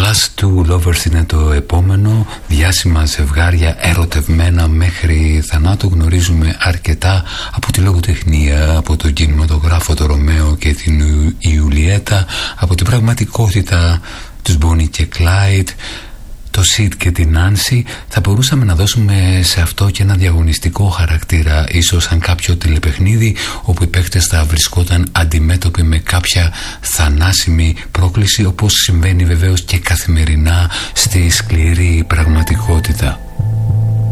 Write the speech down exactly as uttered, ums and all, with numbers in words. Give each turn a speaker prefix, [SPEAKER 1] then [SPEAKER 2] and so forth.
[SPEAKER 1] Last Two Lovers είναι το επόμενο. Διάσημα ζευγάρια ερωτευμένα μέχρι θανάτου. Γνωρίζουμε αρκετά από τη λογοτεχνία, από τον κινηματογράφο, το Ρωμαίο και την Ιουλιέτα, από την πραγματικότητα τους Bonnie και Clyde, το Sid και την Nancy. Θα μπορούσαμε να δώσουμε σε αυτό και ένα διαγωνιστικό χαρακτήρα, ίσως σαν κάποιο τηλεπαιχνίδι όπου οι παίκτες θα βρισκόταν αντιμέτωποι με κάποια θανάσιμη πρόκληση, όπως συμβαίνει βεβαίως και καθημερινά στη σκληρή πραγματικότητα.